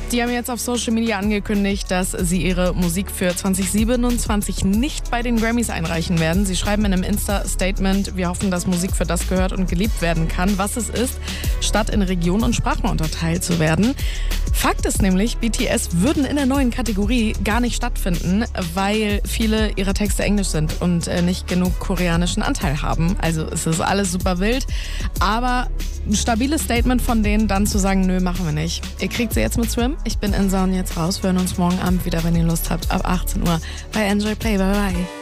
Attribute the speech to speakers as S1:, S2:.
S1: Die haben jetzt auf Social Media angekündigt, dass sie ihre Musik für 2027 nicht bei den Grammys einreichen werden. Sie schreiben in einem Insta-Statement, wir hoffen, dass Musik für das gehört und geliebt werden kann, was es ist, statt in Regionen und Sprachen unterteilt zu werden. Fakt ist nämlich, BTS würden in der neuen Kategorie gar nicht stattfinden, weil viele ihrer Texte englisch sind und nicht genug koreanischen Anteil haben. Also es ist alles super wild, aber ein stabiles Statement von denen, dann zu sagen, nö, machen wir nicht. Ihr kriegt sie jetzt mit Swim. Ich bin in Sound jetzt raus. Wir hören uns morgen Abend wieder, wenn ihr Lust habt, ab 18 Uhr bei Enjoy Play. Bye bye.